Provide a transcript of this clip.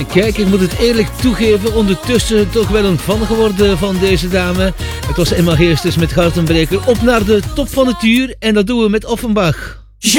Kijk, ik moet het eerlijk toegeven, ondertussen toch wel een fan geworden van deze dame. Het was Emma Geersters met Hartenbreker. Op naar de top van het uur en dat doen we met Offenbach.